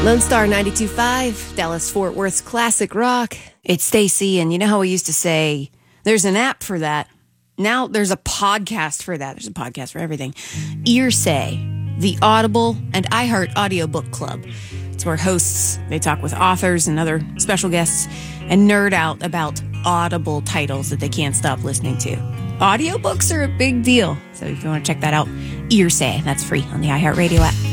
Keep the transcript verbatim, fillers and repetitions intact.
Lone Star ninety-two point five, Dallas-Fort Worth's classic rock. It's Stacy, and you know how we used to say, there's an app for that. Now there's a podcast for that. There's a podcast for everything. Earsay, the Audible and iHeart Audiobook Club. It's where hosts, they talk with authors and other special guests and nerd out about Audible titles that they can't stop listening to. Audiobooks are a big deal. So if you want to check that out, Earsay, that's free on the iHeartRadio app.